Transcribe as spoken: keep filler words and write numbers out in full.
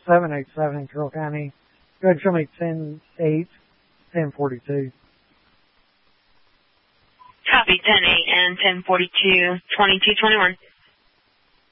seven eight seven in Carroll County. Go ahead and show me ten eight, ten forty-two. Copy ten eight and ten forty-two, twenty-two twenty-one.